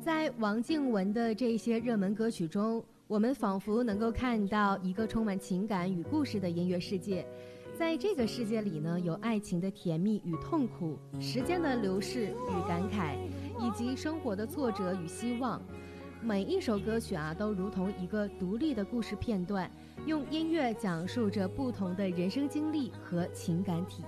在王靖雯的这些热门歌曲中，我们仿佛能够看到一个充满情感与故事的音乐世界。在这个世界里呢，有爱情的甜蜜与痛苦，时间的流逝与感慨，以及生活的挫折与希望。每一首歌曲啊，都如同一个独立的故事片段，用音乐讲述着不同的人生经历和情感体验。